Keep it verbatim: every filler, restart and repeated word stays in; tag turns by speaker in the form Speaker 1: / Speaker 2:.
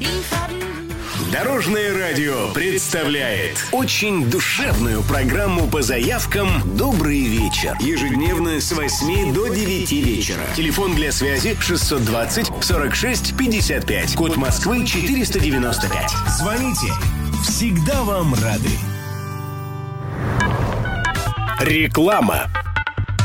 Speaker 1: Дорожное радио представляет очень душевную программу по заявкам «Добрый вечер». Ежедневно с восьми до девяти вечера. Телефон для связи шестьсот двадцать сорок шесть пятьдесят пять. Код Москвы четыреста девяносто пять. Звоните. Всегда вам рады. Реклама.